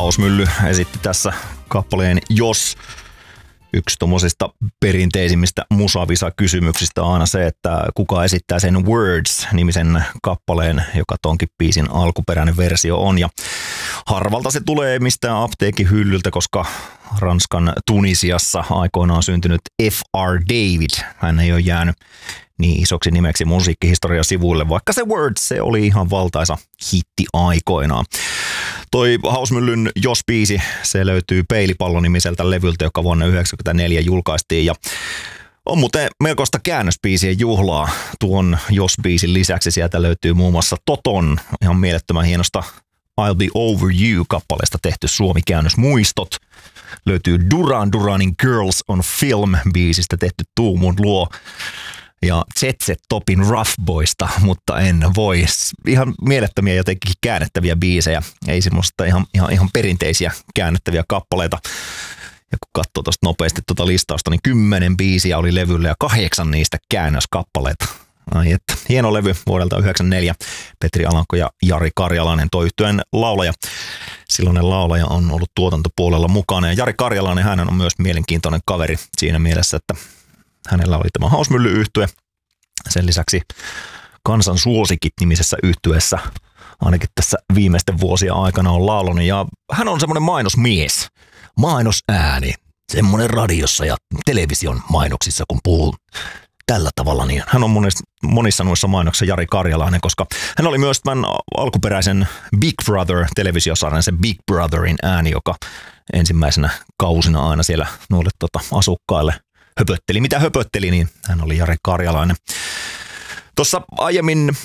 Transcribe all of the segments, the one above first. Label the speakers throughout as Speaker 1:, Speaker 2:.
Speaker 1: Hausmylly esitti tässä kappaleen Jos. Yksi tommosista perinteisimmistä musavisa-kysymyksistä on aina se, että kuka esittää sen Words-nimisen kappaleen, joka tonkin biisin alkuperäinen versio on. Ja harvalta se tulee mistään apteekin hyllyltä, koska Ranskan Tunisiassa aikoinaan syntynyt F.R. David, hän ei ole jäänyt niin isoksi nimeksi musiikkihistorian sivuille, vaikka se Words, se oli ihan valtaisa hitti aikoinaan. Toi Hausmyllyn Jos-biisi, se löytyy Peilipallo-nimiseltä levyltä, joka vuonna 1994 julkaistiin. Ja on muuten melkoista käännösbiisien juhlaa tuon Jos-biisin lisäksi. Sieltä löytyy muun muassa Toton ihan mielettömän hienosta I'll Be Over You-kappaleesta tehty suomikäännös Muistot. Löytyy Duran Duranin Girls on Film-biisistä tehty Tuumun luo. Ja ZZ Topin Rough Boysta, mutta en voi. Ihan mielettömiä jotenkin käännettäviä biisejä. Ei semmoista ihan perinteisiä käännettäviä kappaleita. Ja kun katsoo tuosta nopeasti tuota listausta, niin 10 biisiä oli levyllä ja 8 niistä käännöskappaleita. Ai että, hieno levy vuodelta 1994. Petri Alanko ja Jari Karjalainen, toi yhtyeen laulaja. Silloinen laulaja on ollut tuotantopuolella mukana. Ja Jari Karjalainen, hän on myös mielenkiintoinen kaveri siinä mielessä, että hänellä oli tämä Hausmylly-yhtye. Sen lisäksi Kansan suosikit -nimisessä yhtyeessä ainakin tässä viimeisten vuosien aikana on laulanut. Ja hän on semmoinen mainosmies, mainosääni, semmoinen radiossa ja television mainoksissa, kun puhuu tällä tavalla. Niin hän on monissa noissa mainoksissa Jari Karjalainen, koska hän oli myös tämän alkuperäisen Big Brother-televisiosarjan, se Big Brotherin ääni, joka ensimmäisenä kausina aina siellä noille asukkaille höpötteli. Mitä höpötteli, niin hän oli Jari Karjalainen. Tuossa aiemmin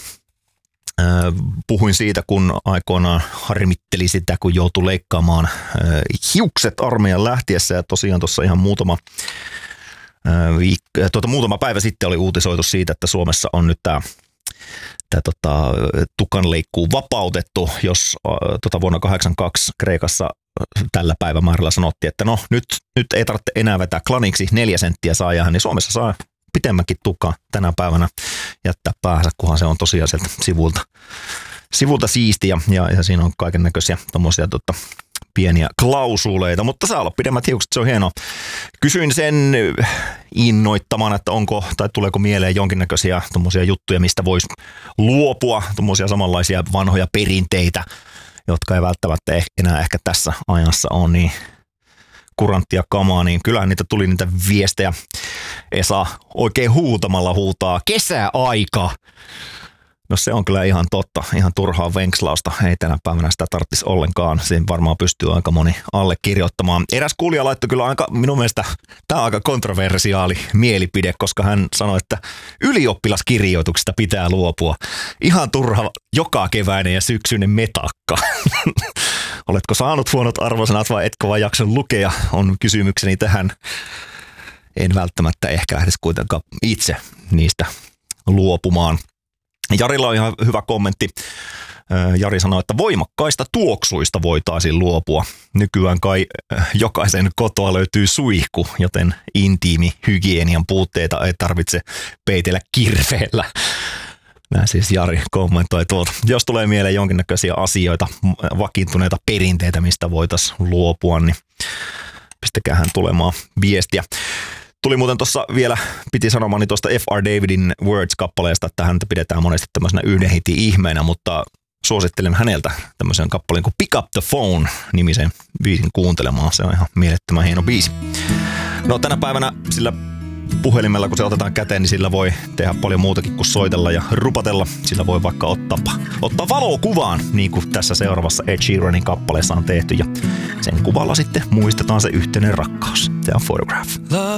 Speaker 1: puhuin siitä, kun aikoinaan harmitteli sitä, kun joutui leikkaamaan hiukset armeijan lähtiessä. Ja tosiaan tuossa ihan muutama päivä sitten oli uutisoitu siitä, että Suomessa on nyt tämä tukanleikkuu vapautettu, jos vuonna 1982 Kreikassa tällä päivämäärällä sanottiin, että no nyt ei tarvitse enää vetää klaniksi 4 senttiä saajaa, niin Suomessa saa pitemmänkin tukkaa tänä päivänä jättää päänsä, kunhan se on tosiaan sieltä sivulta siistiä ja siinä on kaiken näköisiä tommosia pieniä klausuleita, mutta saa olla pidemmät hiukset, se on hienoa. Kysyin sen innoittamana, että onko tai tuleeko mieleen jonkinnäköisiä tommosia juttuja, mistä voisi luopua, tommosia samanlaisia vanhoja perinteitä, jotka ei välttämättä enää ehkä tässä ajassa ole niin kuranttia kamaa, niin kyllähän niitä tuli niitä viestejä. Esa oikein huutamalla huutaa, kesäaika! No se on kyllä ihan totta, ihan turhaa venkslausta, ei tänä päivänä sitä tarvitsisi ollenkaan, siinä varmaan pystyy aika moni allekirjoittamaan. Eräs kuulija laittoi kyllä minun mielestä, tämä on aika kontroversiaali mielipide, koska hän sanoi, että ylioppilaskirjoituksista pitää luopua. Ihan turha joka keväinen ja syksyinen metakka. Oletko saanut huonot arvosanat vai etkö vaan jaksa lukea, on kysymykseni tähän. En välttämättä ehkä edes kuitenkaan itse niistä luopumaan. Jarilla on ihan hyvä kommentti. Jari sanoi, että voimakkaista tuoksuista voitaisiin luopua. Nykyään kai jokaisen kotoa löytyy suihku, joten intiimi hygienian puutteita ei tarvitse peitellä kirveellä. Näin siis Jari kommentoi tuolta. Jos tulee mieleen jonkinnäköisiä asioita, vakiintuneita perinteitä, mistä voitaisiin luopua, niin pistäkäähän tulemaan viestiä. Tuli muuten tuossa vielä, piti sanomani tuosta F.R. Davidin Words-kappaleesta, että häntä pidetään monesti tämmöisenä yhden hitin ihmeenä, mutta suosittelen häneltä tämmöisen kappaleen kuin Pick Up the Phone-nimisen biisin kuuntelemaan. Se on ihan mielettömän hieno biisi. No tänä päivänä sillä puhelimella, kun se otetaan käteen, niin sillä voi tehdä paljon muutakin kuin soitella ja rupatella. Sillä voi vaikka ottaa valokuvaan, niin kuin tässä seuraavassa Ed Sheeranin kappaleessa on tehty. Ja sen kuvalla sitten muistetaan se yhteinen rakkaus. Se on Photograph.